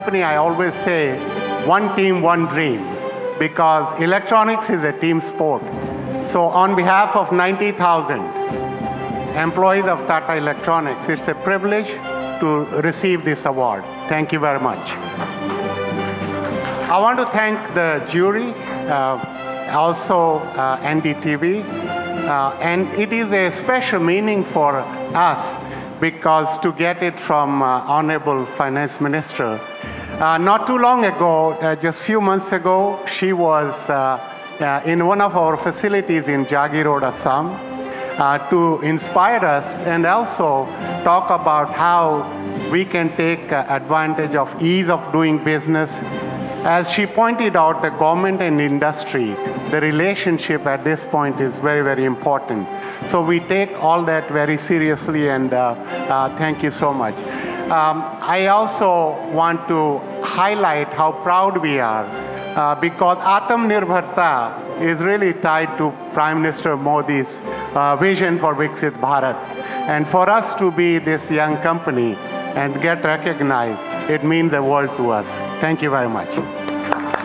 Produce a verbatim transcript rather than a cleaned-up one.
company, I always say, one team, one dream, because electronics is a team sport. So on behalf of ninety thousand employees of Tata Electronics, it's a privilege to receive this award. Thank you very much. I want to thank the jury, uh, also uh, N D T V, uh, and it is a special meaning for us because to get it from uh, Honorable Finance Minister. Uh, not too long ago, uh, just a few months ago, she was uh, uh, in one of our facilities in Jagi Road, Assam, uh, to inspire us and also talk about how we can take uh, advantage of ease of doing business. As she pointed out, the government and industry, the relationship at this point is very, very important. So we take all that very seriously, and uh, uh, thank you so much. Um, I also want to highlight how proud we are uh, because Atmanirbharta is really tied to Prime Minister Modi's uh, vision for Viksit Bharat. And for us to be this young company and get recognized, it means the world to us. Thank you very much.